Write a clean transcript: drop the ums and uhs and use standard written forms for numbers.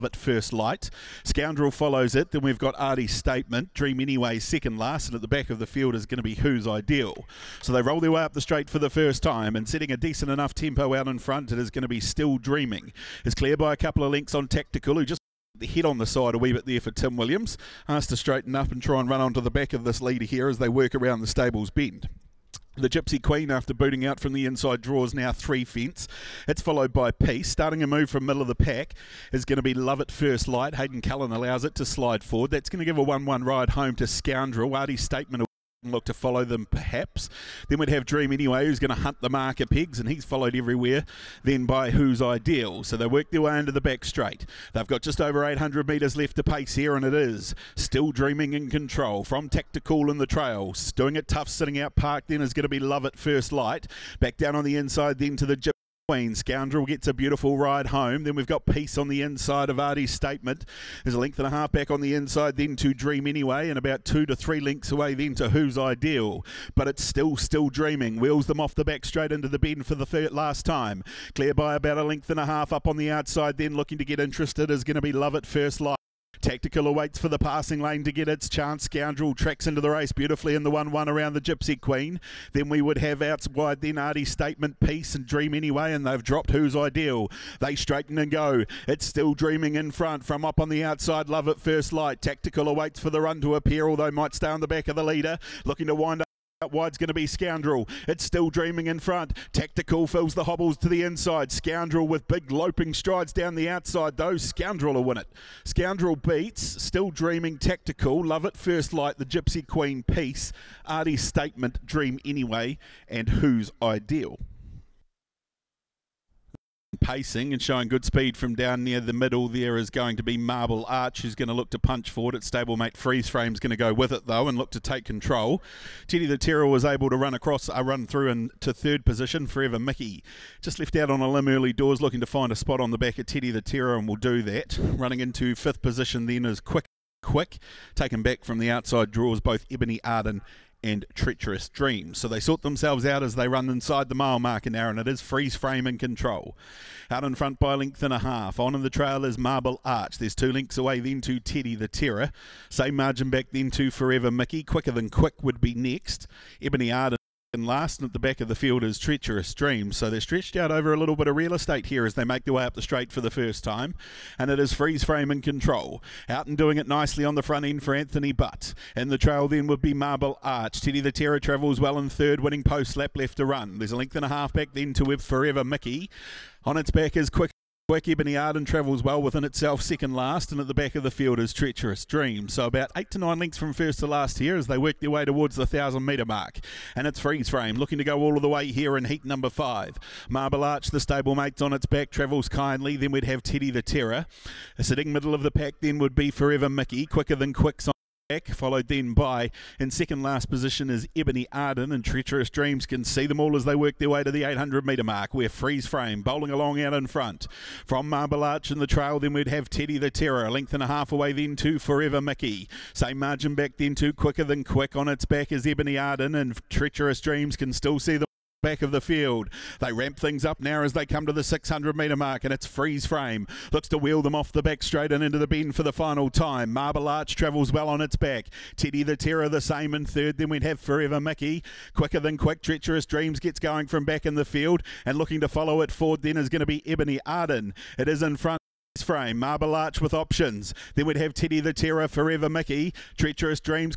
at first light. Scoundrel follows it. Then we've got Artie's Statement. Dream Anyway second last, and at the back of the field is going to be Who's Ideal. So they roll their way up the straight for the first time, and setting a decent enough tempo out in front, it is going to be Still Dreaming. It's clear by a couple of lengths on Tactical, who just the head on the side a wee bit there for Tim Williams. Asked to straighten up and try and run onto the back of this leader here as they work around the stable's bend. The Gypsy Queen, after booting out from the inside, draws now 3 fence. It's followed by Peace. Starting a move from middle of the pack is going to be Love at First Light. Hayden Cullen allows it to slide forward. That's going to give a 1-1 ride home to Scoundrel. Artie's Statement look to follow them perhaps. Then we'd have Dream Anyway, who's going to hunt the marker pegs, and he's followed everywhere then by Who's Ideal. So they work their way into the back straight. They've got just over 800 metres left to pace here, and it is Still Dreaming in control from Tactical in the trail. Doing it tough, sitting out park then is going to be Love at First Light. Back down on the inside then to the Gypsy Queen. Scoundrel gets a beautiful ride home. Then we've got Peace on the inside of Artie's Statement. There's a length and a half back on the inside then to Dream Anyway, and about 2 to 3 lengths away then to Who's Ideal. But it's Still Dreaming. Wheels them off the back straight into the bend for the last time. Clear by about a length and a half up on the outside then, looking to get interested is going to be Love at First Light. Tactical awaits for the passing lane to get its chance. Scoundrel tracks into the race beautifully in the 1-1 around the Gypsy Queen. Then we would have out wide then Artie's Statement, Peace and Dream Anyway, and they've dropped Who's Ideal. They straighten and go. It's Still Dreaming in front. From up on the outside, Love at First Light. Tactical awaits for the run to appear, although might stay on the back of the leader. Looking to wind up. Out wide's going to be Scoundrel. It's Still Dreaming in front. Tactical fills the hobbles to the inside. Scoundrel with big loping strides down the outside though. Scoundrel will win it. Scoundrel beats Still Dreaming, Tactical, Love at First Light, the Gypsy Queen, Peace, Artie's Statement, Dream Anyway, and Who's Ideal. Pacing and showing good speed from down near the middle there is going to be Marble Arch, who's going to look to punch forward. Its stablemate Freeze Frame's going to go with it though and look to take control. Teddy the Terror was able to run through into third position. Forever Mickey just left out on a limb early doors, looking to find a spot on the back of Teddy the Terror, and will do that. Running into 5th position then is Quick. Taken back from the outside draws both Ebony Arden and Treacherous Dreams. So they sort themselves out as they run inside the mile marker now, and it is Freeze Frame in control. Out in front by a length and a half. On in the trail is Marble Arch. There's 2 lengths away then to Teddy the Terror. Same margin back then to Forever Mickey. Quicker Than Quick would be next. Ebony Arden and last, and at the back of the field is Treacherous Dreams. So they're stretched out over a little bit of real estate here as they make their way up the straight for the first time, and it is Freeze Frame in control. Out and doing it nicely on the front end for Anthony Butt. In the trail then would be Marble Arch. Teddy the Terror travels well in third, winning post lap left to run. There's a length and a half back then to Forever Mickey. On its back is Quick. Ebony Arden travels well within itself second last, and at the back of the field is Treacherous Dreams. So about 8 to 9 lengths from first to last here as they work their way towards the 1,000 metre mark. And it's Freeze Frame looking to go all of the way here in heat number 5. Marble Arch, the stablemates on its back, travels kindly. Then we'd have Teddy the Terror. Sitting middle of the pack then would be Forever Mickey. Quicker Than Quick's on back, followed then by, in second last position is Ebony Arden, and Treacherous Dreams can see them all as they work their way to the 800 metre mark, where Freeze Frame bowling along out in front. From Marble Arch in the trail then we'd have Teddy the Terror, a length and a half away then to Forever Mickey. Same margin back then to Quicker Than Quick. On its back is Ebony Arden, and Treacherous Dreams can still see them back of the field. They ramp things up now as they come to the 600 metre mark, and it's Freeze Frame. Looks to wheel them off the back straight and into the bend for the final time. Marble Arch travels well on its back. Teddy the Terror the same in third. Then we'd have Forever Mickey. Quicker Than Quick, Treacherous Dreams gets going from back in the field, and looking to follow it forward then is going to be Ebony Arden. It is in front. Frame, Marble Arch with options. Then we'd have Teddy the Terror, Forever Mickey, Treacherous Dreams